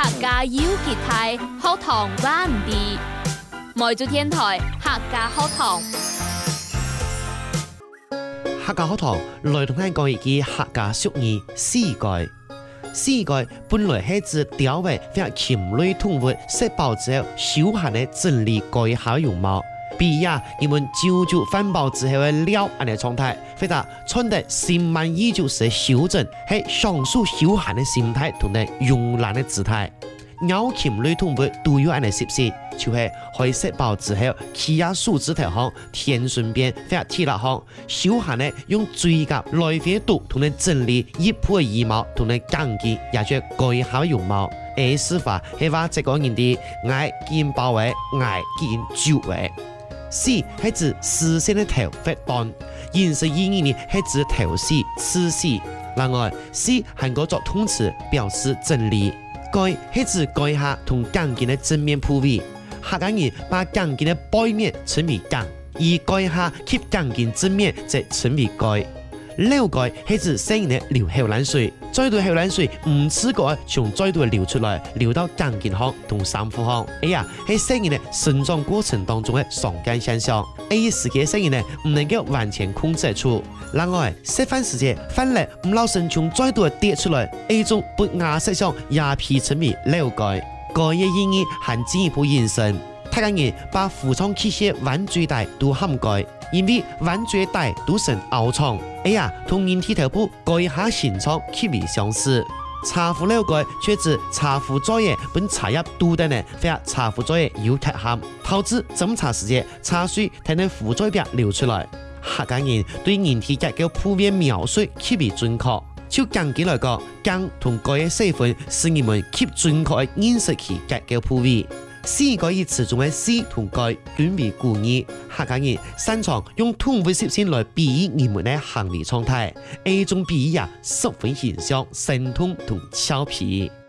客家有傑態，學堂灣地，梅州電台客家學堂。 客家學堂來同咱講一句客家俗語四改。四改本來係指雕為非常禽類動物食飽之後休閒的整理改下容貌。比如你們朝飯飽之後的料安的狀態，非常穿得心滿意足時修整，係享受休閒的心態同埋慵懶的姿態。鳥禽類動物都有安的習性，就係可以食飽之後，企下樹枝頭上，田順邊非常鐵立上，休閒的用嘴甲來回讀同埋整理一鋪的羽毛同埋乾淨，也就改下容貌。說法係話這個人的愛見包圍，愛見足圍。四係指視線的頭髮短，現實意義呢係指頭絲、刺絲。另外，四韓國作通詞表示整理。改係指改下同乾淨的正面鋪位，客家人把乾淨的背面稱為乾，而改下吸乾淨正面則稱為改。流改係指生人的流後冷水，再度後冷水唔自覺從再度流出來，流到乾淨腔同衫褲腔。係生人的生長過程當中的常見現象。時期生人呢唔能夠完全控制住。另外，食飯時節飯粒唔留神從再度跌出來，種不雅現象也被稱為流改。改嘅意義還進一步延伸，客家人把服裝器械玩最大都涵蓋，因為玩最大都成凹創。同人體頭部改下形狀極為相似。茶壺流改卻指茶壺作業本茶葉多的呢，非茶壺作業有缺陷，導致斟茶時節茶水睇能壺作業流出來。客家人對人體結構普遍描述極為準確，就簡潔來講，乾同改嘅成分使人們極準確的認識其結構部位。四改一詞中的四同改均為故意，客家人擅長用動物習性來比喻人們的行為狀態，種比喻十分形象、生動同俏皮。